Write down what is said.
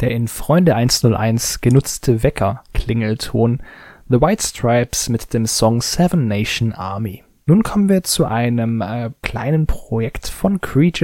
der in Freunde 101 genutzte Wecker-Klingelton, The White Stripes mit dem Song Seven Nation Army. Nun kommen wir zu einem kleinen Projekt von Creatures